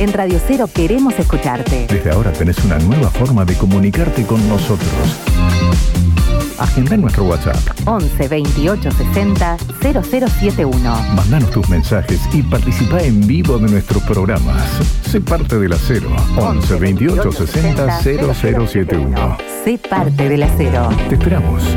En Radio Cero queremos escucharte. Desde ahora tenés una nueva forma de comunicarte con nosotros. Agenda en nuestro WhatsApp 11 28 60 0071. Mandanos tus mensajes y participa en vivo de nuestros programas. Sé parte de La Cero 11 28 60 0071. Sé parte de La Cero. Te esperamos.